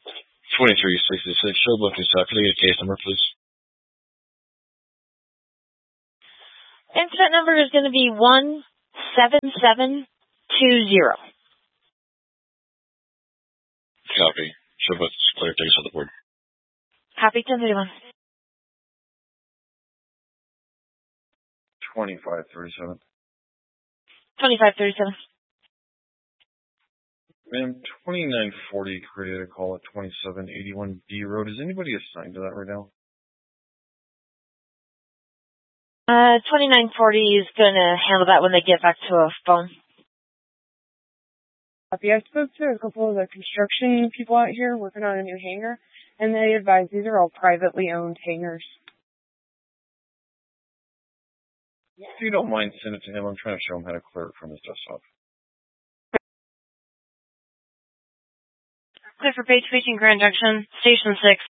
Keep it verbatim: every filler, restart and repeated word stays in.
twenty-three sixty-six, Showbook is uh, can I get a case number, please? Incident number is going to be one seven seven two zero. Copy. Showbook is clear. Take us on the board. Copy, ten thirty-one. twenty-five thirty-seven. twenty-five thirty-seven. Ma'am, twenty-nine forty created a call at twenty-seven eighty-one B Road. Is anybody assigned to that right now? Uh, twenty-nine forty is going to handle that when they get back to a phone. Copy. I spoke to a couple of the construction people out here working on a new hangar, and they advise these are all privately owned hangars. If you don't mind, send it to him. I'm trying to show him how to clear it from his desktop. Clear for Page Beach and Grand Junction, Station six.